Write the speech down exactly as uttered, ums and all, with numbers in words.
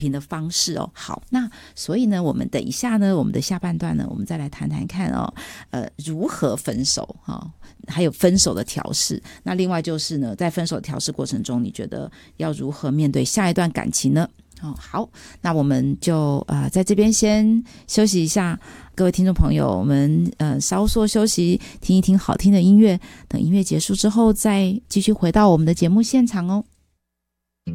平的方式哦。好，那所以呢，我们等一下呢，我们的下半段呢，我们再来谈谈看哦，呃，如何分手哈、哦，还有分手的调试。那另外就是呢，在分手的调试过程中，你觉得要如何面对下一段感情呢？哦，好，那我们就呃在这边先休息一下，各位听众朋友，我们呃稍作休息，听一听好听的音乐，等音乐结束之后，再继续回到我们的节目现场哦。